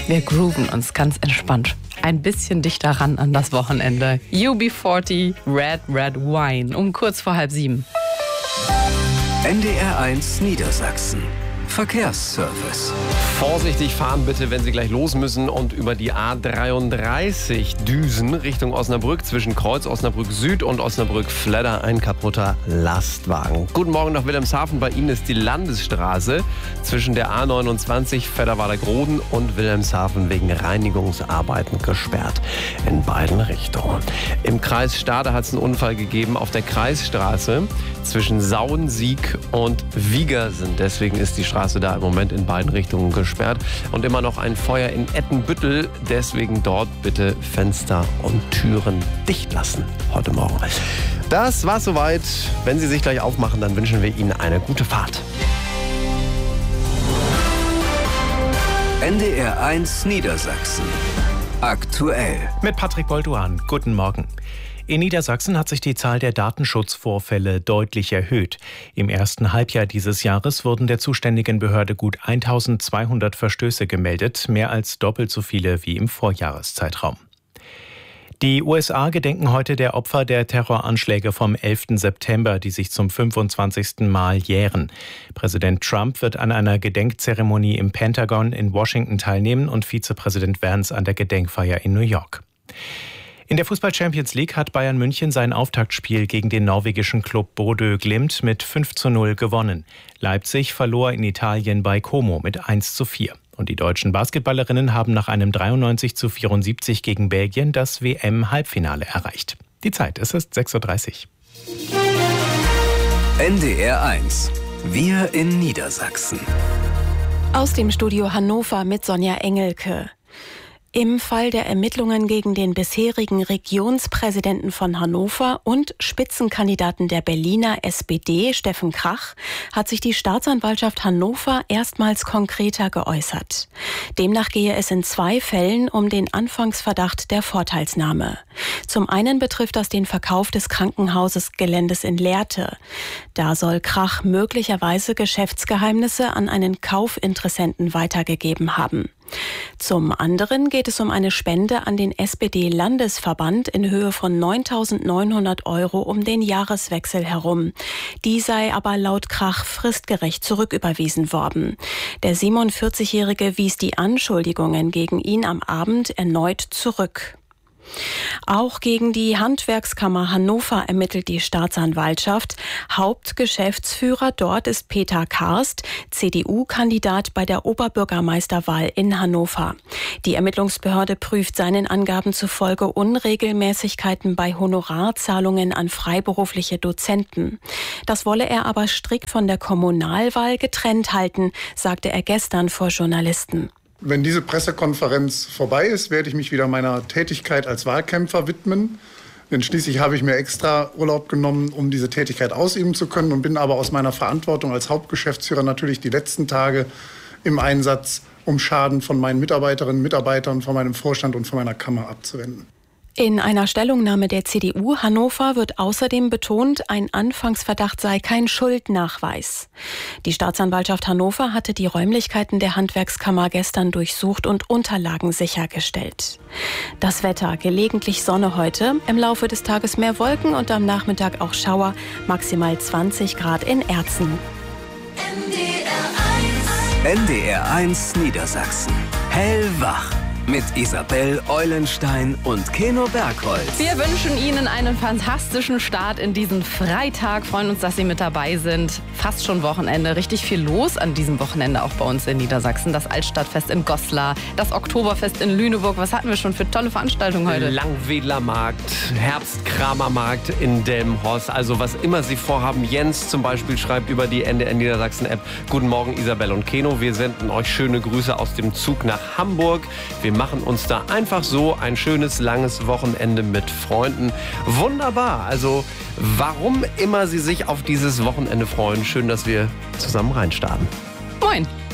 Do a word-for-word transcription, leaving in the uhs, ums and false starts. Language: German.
Wir grooven uns ganz entspannt. Ein bisschen dichter ran an das Wochenende. U B vierzig, Red Red Wine, um kurz vor halb sieben. N D R eins Niedersachsen. Verkehrsservice. Vorsichtig fahren bitte, wenn Sie gleich los müssen und über die A dreiunddreißig düsen Richtung Osnabrück zwischen Kreuz Osnabrück Süd und Osnabrück Fledder ein kaputter Lastwagen. Guten Morgen nach Wilhelmshaven. Bei Ihnen ist die Landesstraße zwischen der A neunundzwanzig Fedderwader-Groden und Wilhelmshaven wegen Reinigungsarbeiten gesperrt in beiden Richtungen. Im Kreis Stade hat es einen Unfall gegeben auf der Kreisstraße zwischen Sauen-Sieg und Wiegersen. Deswegen ist die Straße da im Moment in beiden Richtungen gesperrt. Und immer noch ein Feuer in Ettenbüttel. Deswegen dort bitte Fenster und Türen dicht lassen heute Morgen. Das war's soweit. Wenn Sie sich gleich aufmachen, dann wünschen wir Ihnen eine gute Fahrt. N D R eins Niedersachsen. Aktuell. Mit Patrick Bolduan. Guten Morgen. In Niedersachsen hat sich die Zahl der Datenschutzvorfälle deutlich erhöht. Im ersten Halbjahr dieses Jahres wurden der zuständigen Behörde gut eintausendzweihundert Verstöße gemeldet, mehr als doppelt so viele wie im Vorjahreszeitraum. Die U S A gedenken heute der Opfer der Terroranschläge vom elften September, die sich zum fünfundzwanzigsten Mal jähren. Präsident Trump wird an einer Gedenkzeremonie im Pentagon in Washington teilnehmen und Vizepräsident Vance an der Gedenkfeier in New York. In der Fußball-Champions League hat Bayern München sein Auftaktspiel gegen den norwegischen Club Bodø Glimt mit fünf zu null gewonnen. Leipzig verlor in Italien bei Como mit eins zu vier. Und die deutschen Basketballerinnen haben nach einem dreiundneunzig zu vierundsiebzig gegen Belgien das W M-Halbfinale erreicht. Die Zeit, es ist sechs Uhr dreißig. N D R eins. Wir in Niedersachsen. Aus dem Studio Hannover mit Sonja Engelke. Im Fall der Ermittlungen gegen den bisherigen Regionspräsidenten von Hannover und Spitzenkandidaten der Berliner S P D, Steffen Krach, hat sich die Staatsanwaltschaft Hannover erstmals konkreter geäußert. Demnach gehe es in zwei Fällen um den Anfangsverdacht der Vorteilsnahme. Zum einen betrifft das den Verkauf des Krankenhausgeländes in Lehrte. Da soll Krach möglicherweise Geschäftsgeheimnisse an einen Kaufinteressenten weitergegeben haben. Zum anderen geht es um eine Spende an den S P D-Landesverband in Höhe von neuntausendneunhundert Euro um den Jahreswechsel herum. Die sei aber laut Krach fristgerecht zurücküberwiesen worden. Der siebenundvierzigjährige wies die Anschuldigungen gegen ihn am Abend erneut zurück. Auch gegen die Handwerkskammer Hannover ermittelt die Staatsanwaltschaft. Hauptgeschäftsführer dort ist Peter Karst, C D U-Kandidat bei der Oberbürgermeisterwahl in Hannover. Die Ermittlungsbehörde prüft seinen Angaben zufolge Unregelmäßigkeiten bei Honorarzahlungen an freiberufliche Dozenten. Das wolle er aber strikt von der Kommunalwahl getrennt halten, sagte er gestern vor Journalisten. Wenn diese Pressekonferenz vorbei ist, werde ich mich wieder meiner Tätigkeit als Wahlkämpfer widmen. Denn schließlich habe ich mir extra Urlaub genommen, um diese Tätigkeit ausüben zu können und bin aber aus meiner Verantwortung als Hauptgeschäftsführer natürlich die letzten Tage im Einsatz, um Schaden von meinen Mitarbeiterinnen und Mitarbeitern, von meinem Vorstand und von meiner Kammer abzuwenden. In einer Stellungnahme der C D U Hannover wird außerdem betont, ein Anfangsverdacht sei kein Schuldnachweis. Die Staatsanwaltschaft Hannover hatte die Räumlichkeiten der Handwerkskammer gestern durchsucht und Unterlagen sichergestellt. Das Wetter: gelegentlich Sonne heute, im Laufe des Tages mehr Wolken und am Nachmittag auch Schauer, maximal zwanzig Grad in Erzen. N D R eins Niedersachsen. Hellwach. Mit Isabel Eulenstein und Keno Bergholz. Wir wünschen Ihnen einen fantastischen Start in diesen Freitag. Freuen uns, dass Sie mit dabei sind. Fast schon Wochenende. Richtig viel los an diesem Wochenende auch bei uns in Niedersachsen. Das Altstadtfest in Goslar, das Oktoberfest in Lüneburg. Was hatten wir schon für tolle Veranstaltungen heute? Langwedlermarkt, Herbstkramermarkt in Delmenhorst. Also was immer Sie vorhaben. Jens zum Beispiel schreibt über die N D R Niedersachsen-App: Guten Morgen Isabel und Keno. Wir senden euch schöne Grüße aus dem Zug nach Hamburg. Wir machen uns da einfach so ein schönes, langes Wochenende mit Freunden. Wunderbar. Also warum immer Sie sich auf dieses Wochenende freuen. Schön, dass wir zusammen reinstarten. Moin.